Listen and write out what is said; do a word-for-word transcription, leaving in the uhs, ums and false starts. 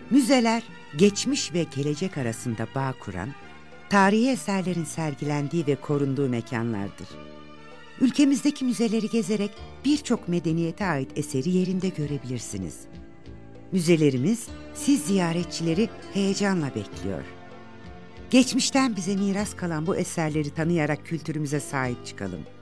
Müzeler, geçmiş ve gelecek arasında bağ kuran, tarihi eserlerin sergilendiği ve korunduğu mekanlardır. Ülkemizdeki müzeleri gezerek birçok medeniyete ait eseri yerinde görebilirsiniz. Müzelerimiz siz ziyaretçileri heyecanla bekliyor. Geçmişten bize miras kalan bu eserleri tanıyarak kültürümüze sahip çıkalım.